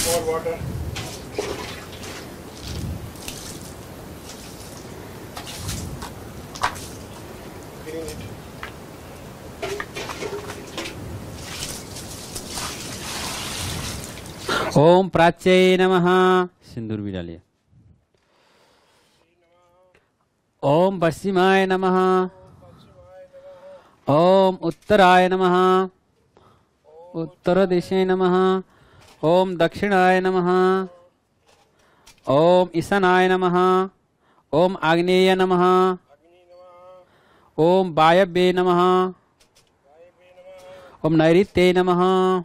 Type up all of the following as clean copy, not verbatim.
More water. Clean it. ओम प्राच्यै नमः। सिंदूर भी डालिए। ओम पश्चिमाय नमः। ओम उत्तराय नमः। उत्तर दिशे नमः। ओम दक्षिणाय नमः। ओम ईशानाय नमः। ओम आग्नेय नमः। ओम वायव्ये नमः। ओम नैऋत्ये नमः।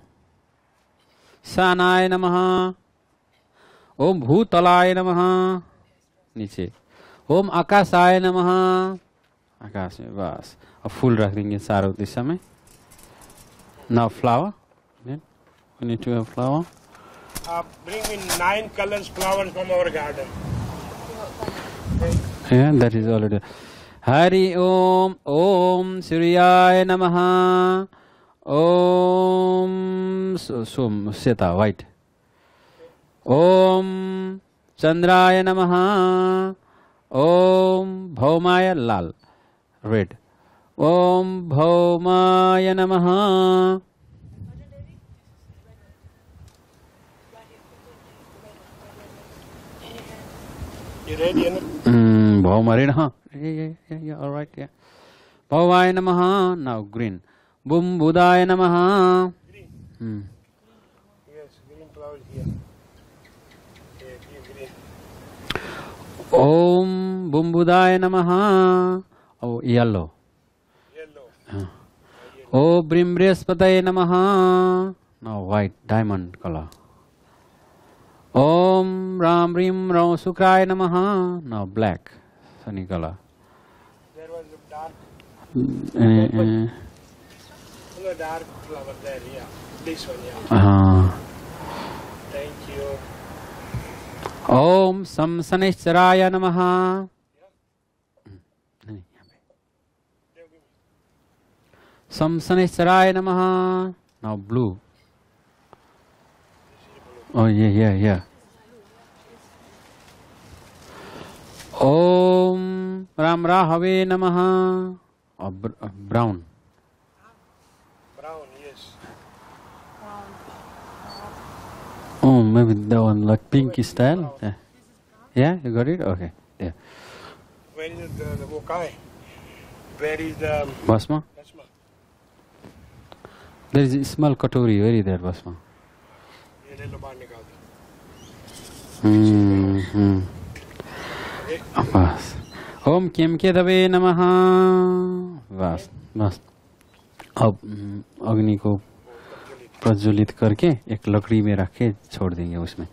शानाय नमः। ओम भूतलाय नमः। नीचे ओम आकाशाय नमः। आकाश में बस अब फूल रख देंगे चारों दिशा में। Now flower. Then we need to have flower. Bring in 9 colors flowers from our garden. Yeah, that is already. Hari Om Om Suryaya Namaha. Om Seta white. Om Chandraya Namaha. Om Bhaumaya Lal red. Om Bhaumaya Namaha. You ready? Bhaumaya Namaha. Yeah, all right, yeah. Bhaumaya Namaha. Now green. Bum Budaya Namaha. Green. Yes, green flowers here. Okay, green. Om Bum Budaya Namaha. Oh, yellow. Yellow. Oh, Brimbrihaspataye Namaha. Now white, diamond color. Om Ram Rim Ram Sukraya Namaha. Now black, sunny color. There was a dark, dark flower there, yeah. This one, yeah. Thank you. Om Samsanishcharaya Namaha. Samsanishcharaya Namaha. Now blue. Oh, yeah. Om Ram Rahave Namaha. Oh, brown. Brown, yes. Oh, maybe that one like pinky style. Yeah, you got it? Okay. Yeah. Where is the Wokai? Where is the Basma? Basma? There is a small katori. Where is that Basma? ये ले लो बाहर निकाल दो. बस ओम किम के दवे नमः. बस अब अग्नि को प्रज्वलित करके एक लकड़ी में रख के छोड़ देंगे उसमें.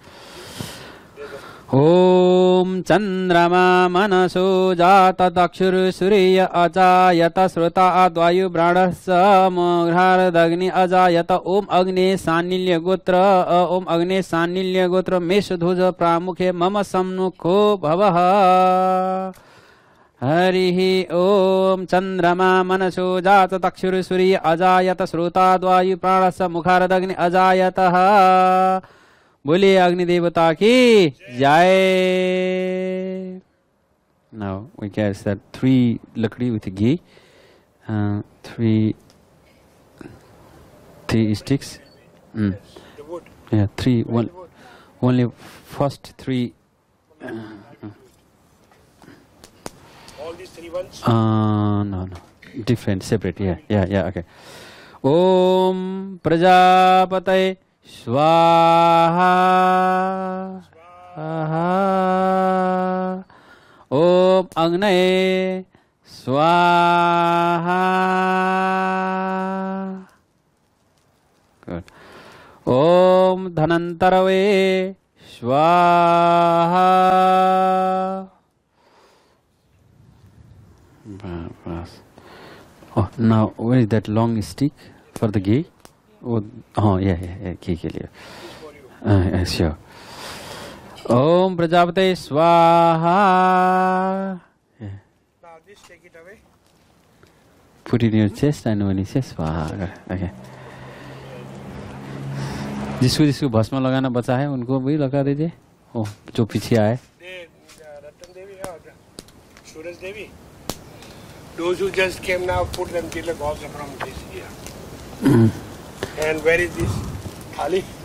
ओम चंद्रमा मनसो जात दक्षुर सूर्य अजायत श्रोता अद्वायु ब्राणस मुघ्रारदग्नि अजायत. ओम अग्ने सानिल्य गोत्र. ओम अग्ने सानिल्य गोत्र मेषध्वज प्रामुखे मम सम्मुखो भवः. हरि ओम चंद्रमा मनसो जात दक्षुर सूर्य अजायत श्रोता अद्वायु प्राणस मुखारदग्नि अजायतः. बोलिए अग्नि देवता की जय. Now we cast that 3 lakdi with ghee, 3 sticks. The wood. Yeah, 3. Only first 3. All these 3 ones? No. Different, separate. Yeah. Okay. Om Prajapataye Swaha. Om Agnaye Swaha. Good. Om Dhanantarave Swaha. Oh, now where is that long stick for the ghee? Oh, yeah, ghee ke liye. Sure. Om Prajapate Swaha. Yeah. Now this, take it away. Put it in your chest and when you say Swaha. Okay. जिसको जिसको भस्म लगाना बचा है उनको भी लगा दीजिए। ओ जो पीछे आए Ratan Devi or Suraj Devi. Those who just came now, put them tilak also from this here. And where is this thali?